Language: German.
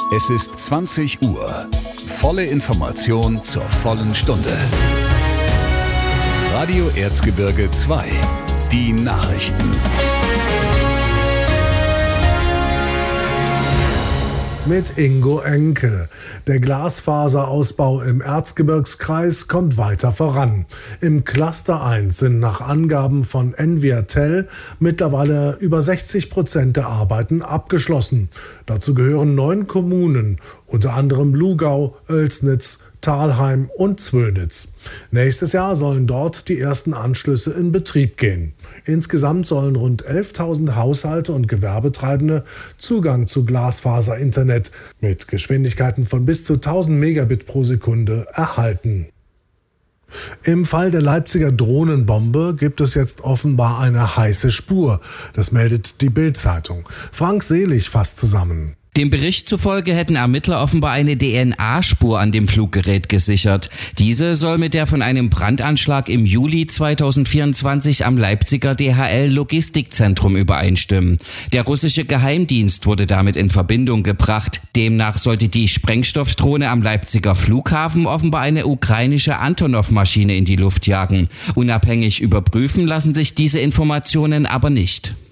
Es ist 20 Uhr. Volle Information zur vollen Stunde. Radio Erzgebirge 2. Die Nachrichten. Mit Ingo Enke. Der Glasfaserausbau im Erzgebirgskreis kommt weiter voran. Im Cluster 1 sind nach Angaben von Enviatel mittlerweile über 60% der Arbeiten abgeschlossen. Dazu gehören 9 Kommunen, unter anderem Lugau, Oelsnitz, Thalheim und Zwönitz. Nächstes Jahr sollen dort die ersten Anschlüsse in Betrieb gehen. Insgesamt sollen rund 11.000 Haushalte und Gewerbetreibende Zugang zu Glasfaser-Internet mit Geschwindigkeiten von bis zu 1000 Megabit pro Sekunde erhalten. Im Fall der Leipziger Drohnenbombe gibt es jetzt offenbar eine heiße Spur. Das meldet die Bild-Zeitung. Frank Selig fasst zusammen. Dem Bericht zufolge hätten Ermittler offenbar eine DNA-Spur an dem Fluggerät gesichert. Diese soll mit der von einem Brandanschlag im Juli 2024 am Leipziger DHL-Logistikzentrum übereinstimmen. Der russische Geheimdienst wurde damit in Verbindung gebracht. Demnach sollte die Sprengstoffdrohne am Leipziger Flughafen offenbar eine ukrainische Antonov-Maschine in die Luft jagen. Unabhängig überprüfen lassen sich diese Informationen aber nicht.